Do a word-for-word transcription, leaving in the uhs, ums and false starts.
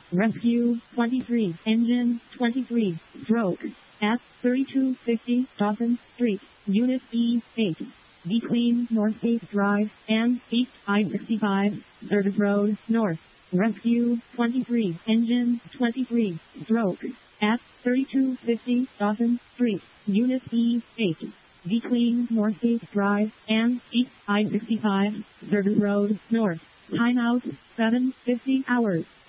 Rescue twenty-three, Engine twenty-three, Stroke, at thirty-two fifty Dawson Street, Unit E eight, between Northgate Drive and East I sixty-five, Service Road, North. Rescue twenty-three, Engine twenty-three, Stroke, at thirty-two fifty Dawson Street, Unit E eight, between Northgate Drive and East I sixty-five, Service Road, North. Timeout, seven fifty hours.